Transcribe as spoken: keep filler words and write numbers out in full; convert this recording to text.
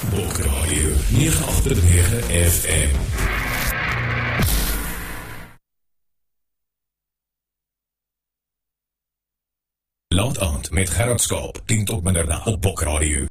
Bokradio nege agt nege F M. Laat aand met Gerard Skaap, tien tot middernacht op Bokradio